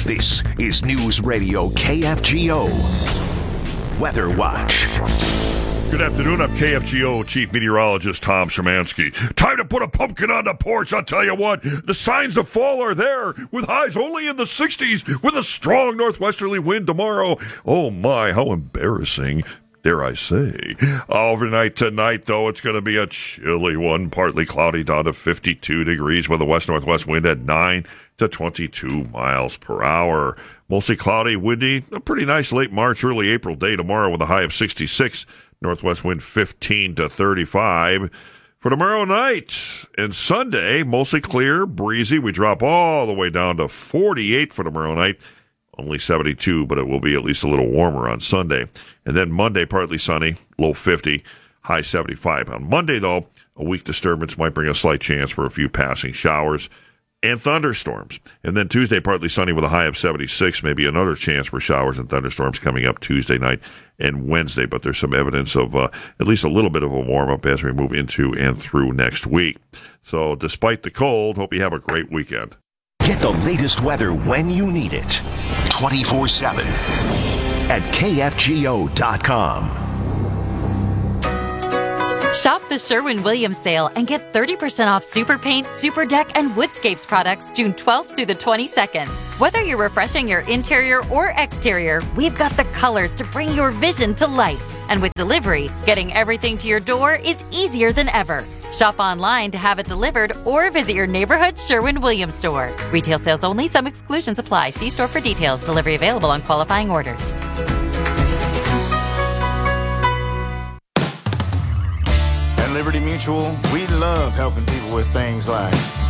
This is News Radio KFGO Weather Watch. Good afternoon. I'm KFGO Chief Meteorologist Tom Szymanski. Time to put a pumpkin on the porch. I'll tell you what, the signs of fall are there, with highs only in the 60s, with a strong northwesterly wind tomorrow. Oh my, how embarrassing, dare I say. Overnight tonight, though, it's going to be a chilly one, partly cloudy down to 52 degrees, with a west-northwest wind at 9 to 22 miles per hour. Mostly cloudy, windy, a pretty nice late March, early April day tomorrow with a high of 66. Northwest wind 15 to 35. For tomorrow night and Sunday, mostly clear, breezy. We drop all the way down to 48 for tomorrow night. Only 72, but it will be at least a little warmer on Sunday. And then Monday, partly sunny, low 50, high 75. On Monday, though, a weak disturbance might bring a slight chance for a few passing showers and thunderstorms. And then Tuesday, partly sunny with a high of 76, maybe another chance for showers and thunderstorms coming up Tuesday night and Wednesday. But there's some evidence of at least a little bit of a warm-up as we move into and through next week. So despite the cold, hope you have a great weekend. Get the latest weather when you need it. 24/7 at KFGO.com. Shop the Sherwin-Williams sale and get 30% off Super Paint, Super Deck, and Woodscapes products June 12th through the 22nd. Whether you're refreshing your interior or exterior, we've got the colors to bring your vision to life. And with delivery, getting everything to your door is easier than ever. Shop online to have it delivered or visit your neighborhood Sherwin-Williams store. Retail sales only. Some exclusions apply. See store for details. Delivery available on qualifying orders. At Liberty Mutual, we love helping people with things like